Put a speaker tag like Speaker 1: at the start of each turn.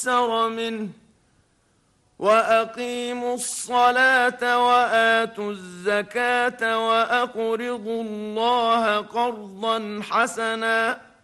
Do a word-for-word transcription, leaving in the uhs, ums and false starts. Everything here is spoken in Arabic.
Speaker 1: تيسر منه وأقيموا الصلاة وآتوا الزكاة وأقرضوا الله قرضا حسنا